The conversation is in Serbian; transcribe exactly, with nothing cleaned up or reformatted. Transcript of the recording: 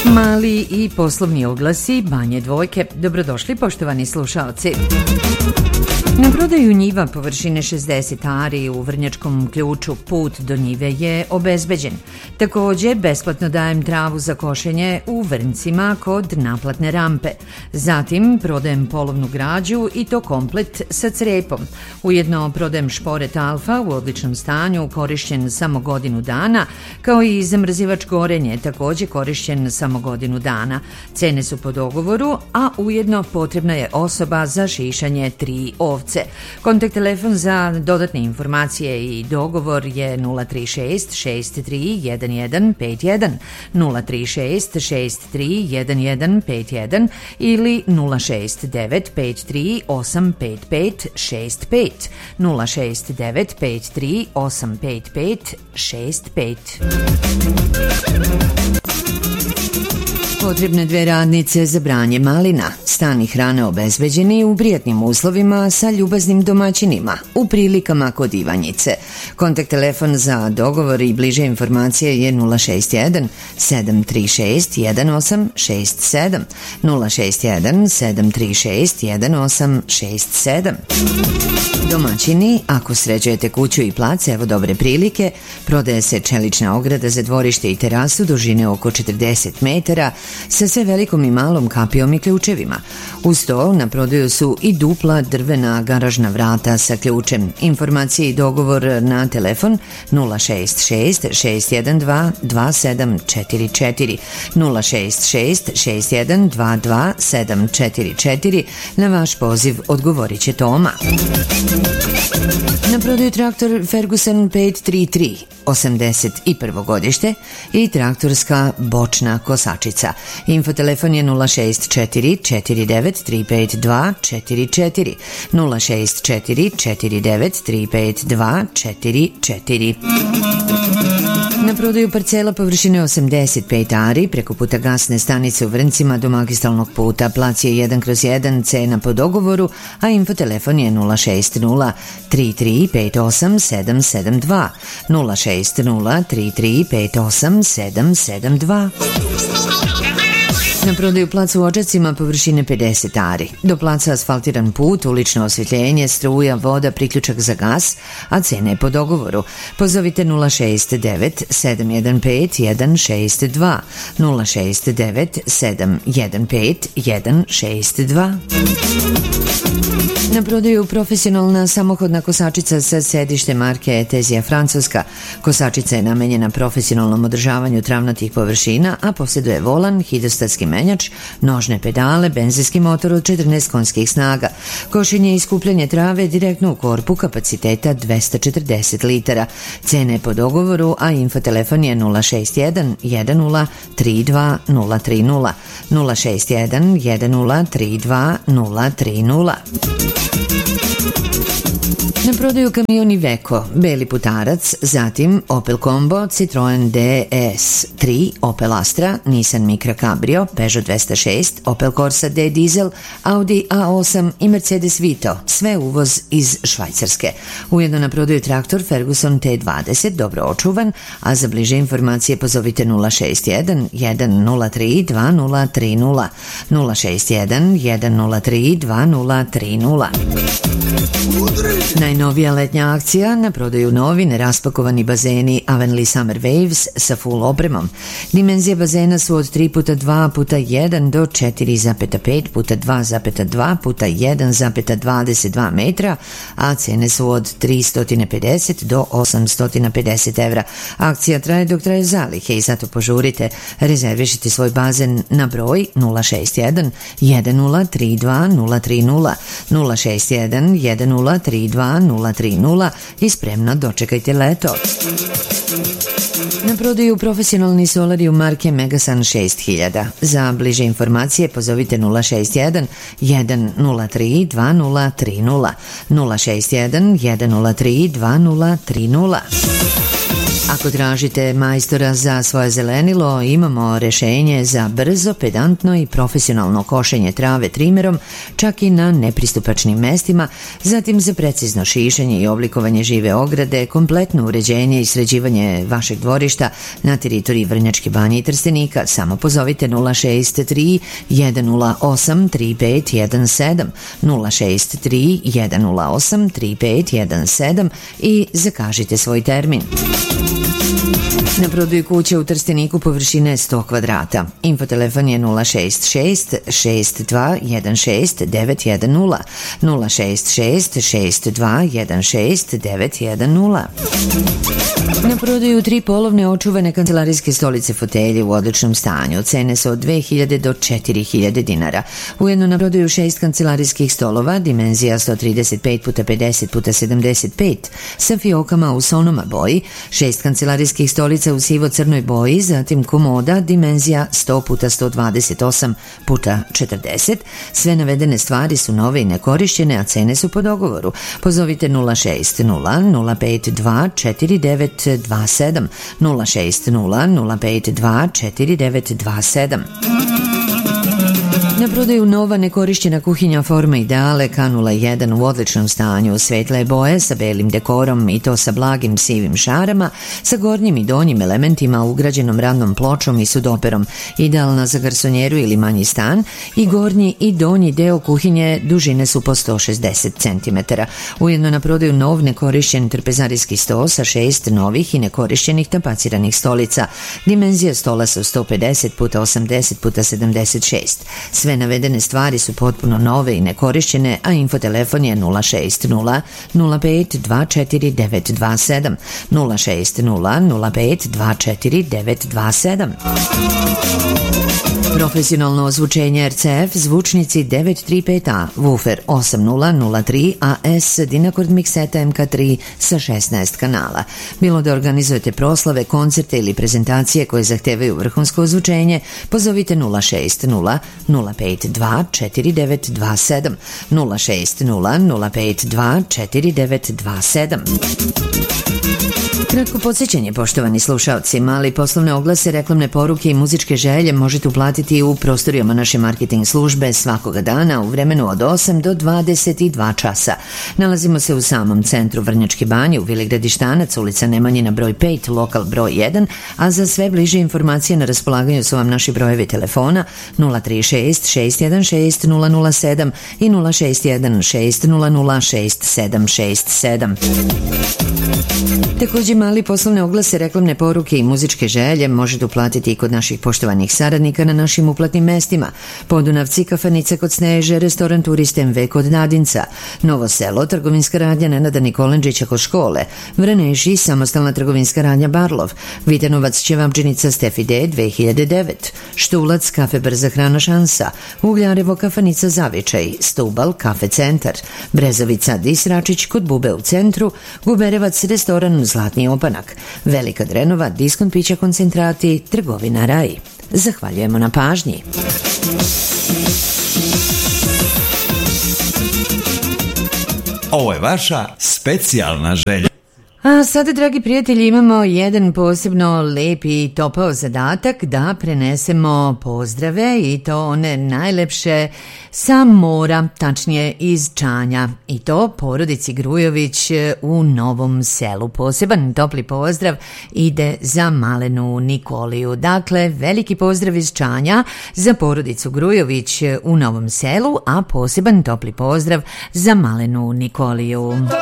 Mali i poslovni oglasi Banje Dvojke. Dobrodošli poštovani slušaoci. Na prodaju njiva površine šezdeset ari u Vrnjačkom Ključu put do njive je obezbeđen. Također, besplatno dajem travu za košenje u Vrncima kod naplatne rampe. Zatim, prodajem polovnu građu i to komplet sa crepom. Ujedno prodajem šporet Alfa u odličnom stanju, korišćen samo godinu dana, kao i zamrzivač gorenje, također korišćen samo godinu dana. Cene su po dogovoru, a ujedno potrebna je osoba za šišanje tri ovce. Kontakt telefon za dodatne informacije i dogovor je nula tri šest šest tri jedan jedan pet jedan, nula tri šest šest tri jedan jedan pet jedan ili nula šest devet pet tri osam pet pet šest pet, nula šest devet pet tri osam pet pet šest pet. Potrebne dve radnice za branje malina, stan i hrana obezbeđeni u prijatnim uslovima sa ljubaznim domaćinima, u prilikama kod Ivanjice. Kontakt telefon za dogovor i bliže informacije je nula šest jedan sedam tri šest jedan osam šest sedam, nula šest jedan sedam tri šest jedan osam šest sedam. Domaćini, ako sređujete kuću i plac, evo dobre prilike, prodaje se čelična ograda za dvorište i terasu dužine oko četrdeset metara, sa sve velikom i malom kapijom i ključevima. Uz to na prodaju su i dupla drvena garažna vrata sa ključem. Informacije i dogovor na telefon nula šest šest šest jedan dva dva sedam četiri četiri, nula šest šest šest jedan dva dva sedam četiri četiri. Na vaš poziv odgovorit će Toma. Na prodaju traktor Ferguson pet tri tri, osamdeset prvo godište i traktorska bočna kosačica. Infotelefon je nula šest četiri četiri devet tri pet dva četiri četiri, nula šest četiri četiri devet tri pet dva četiri četiri. Na prodaju parcela površine osamdeset pet ari preko puta gasne stanice u Vrncima do magistralnog puta. Plac je jedan kroz jedan, cena po dogovoru, a infotelefon je nula šest nula tri tri pet osam sedam sedam dva, nula šest nula tri tri pet osam sedam sedam dva. Na prodaju plac u Odžacima površine pedeset ari. Do placa asfaltiran put, ulično osvjetljenje, struja, voda, priključak za gas, a cene po dogovoru. Pozovite nula šest devet sedam jedan pet jedan šest dva, nula šest devet sedam jedan pet jedan šest dva. Na prodaju profesionalna samohodna kosačica sa sedište marke Etezija Francuska. Kosačica je namenjena profesionalnom održavanju travnatih površina, a posjeduje volan, hidrostatski menjač, nožne pedale, benzinski motor od četrnaest konjskih snaga. Košenje i skupljanje trave direktno u korpu kapaciteta dvesta četrdeset litara. Cene po dogovoru, a infotelefon je nula šest jedan jedan nula tri dva nula tri nula, nula šest jedan jedan nula tri dva nula tri nula. Na prodaju kamioni Veko, Beli putarac, zatim Opel Combo, Citroen D S tri, Opel Astra, Nissan Micra Cabrio, Peugeot dvesta šest, Opel Corsa D Diesel, Audi A osam i Mercedes Vito, sve uvoz iz Švajcarske. Ujedno na prodaju traktor Ferguson T dvadeset, dobro očuvan, a za bliže informacije pozovite nula šest jedan jedan nula tri dva nula tri nula, nula šest jedan jedan nula tri dva nula tri nula. Najnovija letnja akcija, na prodaju novi neraspakovani bazeni Avenli Summer Waves sa full opremom. Dimenzije bazena su od tri puta dva puta jedan do četiri zarez pet puta dva zarez dva puta jedan zarez dvadeset dva metra, a cene su od tristo pedeset do osamsto pedeset evra. Akcija traje dok traje zalihe i zato požurite. Rezervišite svoj bazen na broj nula šest jedan jedan nula tri dva nula tri nula, nula šest jedan jedan nula tri dva nula tri nula i spremno dočekajte leto. Na prodaju profesionalni solari u marke Megasun šest hiljada. Za bliže informacije pozovite nula šest jedan jedan nula tri dva nula tri nula, nula šest jedan jedan nula tri dva nula tri nula. Ako tražite majstora za svoje zelenilo, imamo rešenje za brzo, pedantno i profesionalno košenje trave trimerom, čak i na nepristupačnim mestima, zatim za precizno šišanje i oblikovanje žive ograde, kompletno uređenje i sređivanje vašeg dvorišta na teritoriji Vrnjačke Banje i Trstenika. Samo pozovite nula šest tri jedan nula osam tri pet jedan sedam, nula šest tri jedan nula osam tri pet jedan sedam i zakažite svoj termin. Na prodaju kuće u Trsteniku površine sto kvadrata. Infotelefon je nula šest šest šest dva jedan šest devet jedan nula, nula šest šest šest dva jedan šest devet jedan nula. Na prodaju tri polovne očuvane kancelarijske stolice fotelje u odličnom stanju. Cene su od dve hiljade do četiri hiljade dinara. Ujedno na prodaju šest kancelarijskih stolova, dimenzija sto trideset pet puta pedeset puta sedamdeset pet, sa fiokama u sonoma boji, šest kancelarijskih stolica u sivo-crnoj boji, zatim komoda, dimenzija sto puta sto dvadeset osam puta četrdeset. Sve navedene stvari su nove i nekorišćene, a cene su po dogovoru. Pozovite nula šest nula nula pet dva četiri devet dva sedam, nula šest nula nula pet dva četiri devet dva sedam. Na prodaju nova nekorišćena kuhinja Forma Ideale K nula jedan u odličnom stanju, svetle boje sa belim dekorom i to sa blagim sivim šarama, sa gornjim i donjim elementima ugrađenom ravnom pločom i sudoperom, idealna za garsonjeru ili manji stan, i gornji i donji deo kuhinje dužine su po sto šezdeset centimetara. Ujedno na prodaju nov nekorišćen trpezarijski sto sa šest novih i nekorišćenih tapaciranih stolica. Dimenzija stola su sto pedeset puta osamdeset puta sedamdeset šest. Sve navedene stvari su potpuno nove i nekorišćene, a infotelefon je nula šest nula nula pet dva četiri devet dva sedam, nula šest nula nula pet dva četiri devet dva sedam. Profesionalno ozvučenje R C F, zvučnici devet tri pet A, woofer osam nula nula tri A S, Dynacord mikseta M K tri sa šesnaest kanala. Bilo da organizujete proslave, koncerte ili prezentacije koje zahtevaju vrhunsko ozvučenje, pozovite nula šest nula nula pet dva četiri devet dva sedam, nula šest nula nula pet dva četiri devet dva sedam. Kratko podsjećanje, poštovani slušaoci, mali poslovne oglase, reklamne poruke i muzičke želje možete uplatiti u prostorijama naše marketing službe svakoga dana u vremenu od osam do dvadeset dva časa. Nalazimo se u samom centru Vrnjačke Banje, u Vili Gradištanac, ulica Nemanjina broj pet, lokal broj jedan, a za sve bliže informacije na raspolaganju su vam naši brojevi telefona nula tri šest šest jedan šest nula nula sedam i nula šest jedan šest nula nula šest sedam šest sedam. Također mali poslovne oglase, reklamne poruke i muzičke želje možete uplatiti i kod naših poštovanih saradnika na našim uplatnim mestima: Podunavci, kafanica kod Sneže, restoran Turist M V kod Nadinca, Novo Selo, trgovinska radnja Nenada Nikolenčića kod škole, Vraneši, samostalna trgovinska radnja Barlov, Vitanovac, ćevabdžinica Stefi D dve hiljade devet, Štulac, kafe Brza hrana Šansa, Ugljarevo, kafanica Zavičaj, Stubal, kafe Centar, Brezovica, Disračić kod Bube u centru, Guberevac, restoran Zlatni opanak, Velika Drenova, diskont pića koncentrati, trgovina Raj. Zahvaljujemo na pažnji. Ovo je vaša specijalna želja. A sada, dragi prijatelji, imamo jedan posebno lep i topao zadatak da prenesemo pozdrave, i to one najlepše sa mora, tačnije iz Čanja, i to porodici Grujović u Novom Selu. Poseban topli pozdrav ide za malenu Nikoliju. Dakle, veliki pozdrav iz Čanja za porodicu Grujović u Novom Selu, a poseban topli pozdrav za malenu Nikoliju.